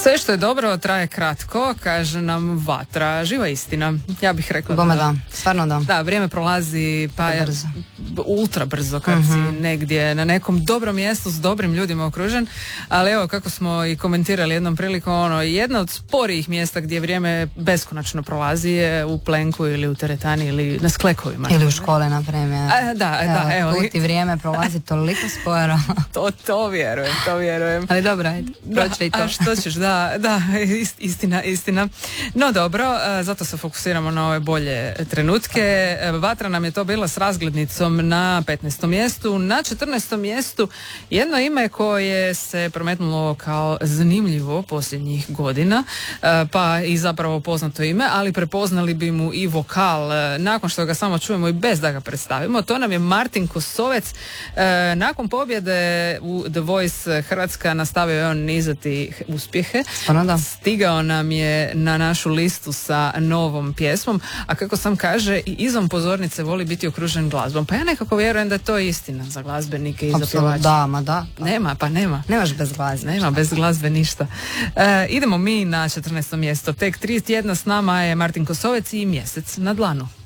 Sve što je dobro traje kratko, kaže nam Vatra. Živa istina, ja bih rekla. Bome da, stvarno da. Da, vrijeme prolazi brzo. Ultra brzo kad si negdje na nekom dobrom mjestu s dobrim ljudima okružen, ali evo kako smo i komentirali jednom prilikom, jedna od sporijih mjesta gdje vrijeme beskonačno prolazi je u Plenku ili u teretani ili na sklekovima. Ili u škole, na primjer. Evo. Put i vrijeme prolazi toliko sporo. To vjerujem. Ali dobro, ajde, proći i to. A što ćeš, da, istina. No dobro, zato se fokusiramo na ove bolje trenutke. Vatra nam je to bila s razglednicom na 15. mjestu. Na 14. mjestu jedno ime koje se prometnulo kao zanimljivo posljednjih godina, pa i zapravo poznato ime, ali prepoznali bi mu i vokal nakon što ga samo čujemo i bez da ga predstavimo. To nam je Martin Kosovec. Nakon pobjede u The Voice Hrvatska nastavio je on nizati uspjehe. Stigao nam je na našu listu sa novom pjesmom, a kako sam kaže, i izvan pozornice voli biti okružen glazbom. Pa ja nekako vjerujem da je to istina za glazbenike i za pjevače. Da. Nema. Nemaš bez glazbe. Nema bez glazbe ništa. Idemo mi na 14. mjesto. Tek 3 tjedna s nama je Martin Kosovec i Mjesec na dlanu.